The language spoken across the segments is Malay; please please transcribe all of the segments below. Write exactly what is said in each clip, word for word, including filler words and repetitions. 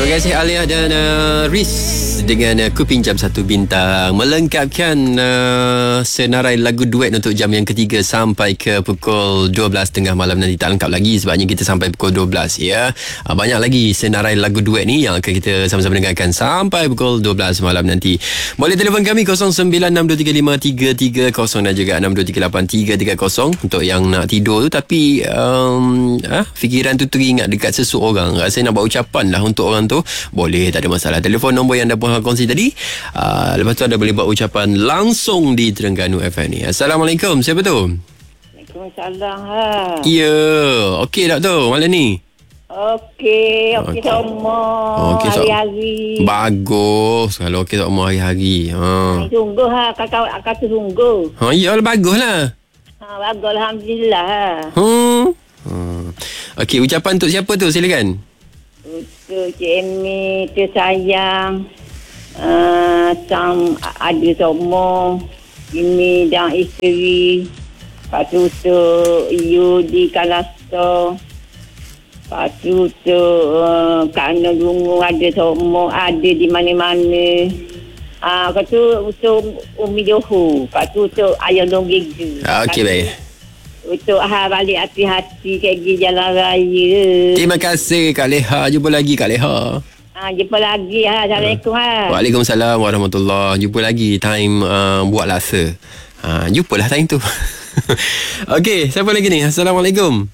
kasih Alia dan uh, Riz dengan uh, Ku Pinjam Satu Bintang melengkapkan uh, senarai lagu duet untuk jam yang ketiga sampai ke pukul dua belas tengah malam nanti. Tak lengkap lagi sebabnya kita sampai pukul dua belas ya. Uh, banyak lagi senarai lagu duet ni yang akan kita sama-sama dengarkan sampai pukul dua belas malam nanti. Boleh telefon kami kosong sembilan enam dua tiga lima tiga tiga kosong dan juga enam dua tiga lapan tiga tiga kosong untuk yang nak tidur tu tapi um, ah, fikiran tu teringat dekat seseorang, rasa nak buat ucapan lah untuk orang tu, boleh, tak ada masalah. Telefon nombor yang dah pun kongsi tadi. Uh, lepas tu anda boleh buat ucapan langsung di Terengganu F M ni. Assalamualaikum, siapa tu? Waalaikumsalam. Ha. Ya, okey tak tu malam ni? Okey, okey okay. Semua okay, so, hari-hari. Bagus kalau okey semua hari-hari. Ha. Sungguh ha, kakak kata sungguh. Ha, iyalah baguslah. Ha, bagus alhamdulillah ha. Hmm. Hmm. Okey, ucapan untuk siapa tu? Silakan. Untuk Cik Emi, tersayang, uh, sang ada semua, ini dan isteri. Lepas tu untuk you di Kalasta. Lepas tu untuk uh, Kak Ana Gunung ada semua, ada di mana-mana. Ah, uh, lepas tu untuk Umi Johor. Lepas tu untuk Ayah Longgega. Okey, baik. Untuk ha, balik hati-hati kayak pergi jalan raya. Terima kasih Kak Leha. Jumpa lagi Kak Leha. Ha, jumpa lagi ha. Assalamualaikum ha. Waalaikumsalam warahmatullahi. Jumpa lagi time uh, buat lasa. Ha, jumpalah time tu. Okey, siapa lagi ni? Assalamualaikum.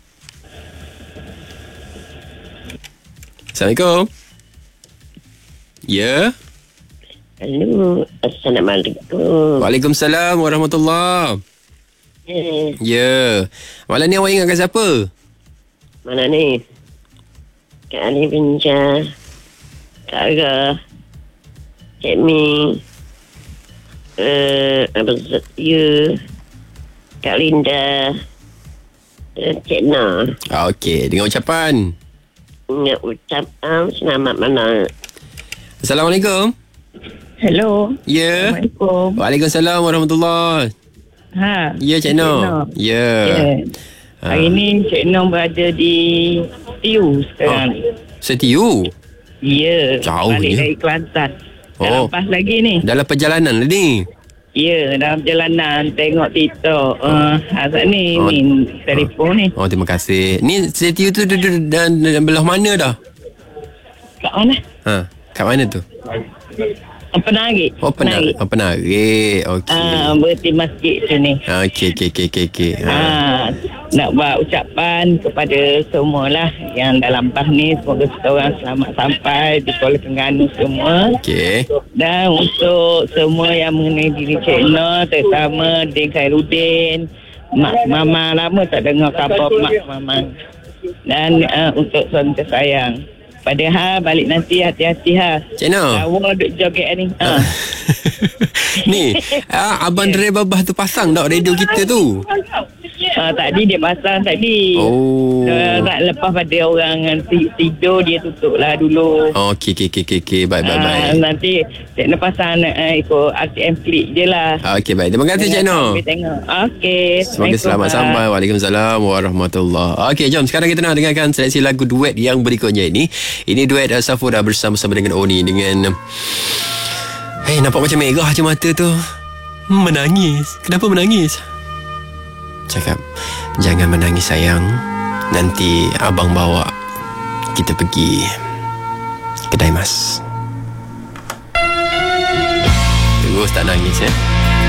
Assalamualaikum. Ya. Halo, Assalamualaikum. Waalaikumsalam warahmatullahi. Eh, Ya. Malam ni awak ingatkan siapa? mana ni? Kak Ali Binja, Kak Aga, Cik Mi, uh, Abang Setia, Kak Linda, uh, Cik Na. Ah, okey, dengan ucapan. Nak ucap um, selamat malam. Assalamualaikum. Hello. Ya. Assalamualaikum. Waalaikumsalam warahmatullahi. Ha. Ya, Cik No. Ya. Yeah. Hari ni Cik Noh berada di Tiu sekarang. Oh. Setiu. Ya. Jauh balik je. dari Kelantan. Dah Oh. lepas lagi ni. Dalam perjalanan lah ni. Ya, dalam perjalanan tengok TikTok. Uh, Azad ni, Oh. ni telefon ni. Oh, terima kasih. Ni Setiu tu duduk dan belah mana dah? Kat mana? Ha, kat mana tu? Penarik. Oh, Penarik. Oh, Penarik. Okey. Ah, berhenti masjid tu ni. Ha, okey, okey, okey, okey. okey. Ha. Ah, nak buat ucapan kepada semualah yang dalam bas ni, semoga kita orang selamat sampai di Kuala Terengganu semua. Okey. Dan untuk semua yang mengenai diri Cik Noh, terutama Din Khairuddin, Mak Mama, lama tak dengar khabar Mak Mama. Dan uh, untuk suami tersayang, padahal balik nanti hati-hati ha. Cik No. Awak duduk joget ni. Ha. Ni, ah, abang driver bas tu pasang tak radio kita tu? Uh, tadi dia pasang tadi. Oh. Uh, lepas pada orang tidur dia tutup lah dulu. Oh, okey, okey, okey, okey, okey. Baik, baik, baik. Uh, nanti Cik Noh pasang uh, ikut R T M klik je lah. Okey, baik. Terima kasih, Cik No. Okey. Semoga selamat Pak. sampai. Waalaikumsalam warahmatullahi. Okey, jom sekarang kita nak dengarkan seleksi lagu duet yang berikutnya ini. Ini duet uh, Safura bersama-sama dengan Oni dengan eh, nampak macam merah je mata tu. Menangis. Kenapa menangis? Cakap, jangan menangis sayang. Nanti abang bawa kita pergi kedai mas. Terus tak nangis ya.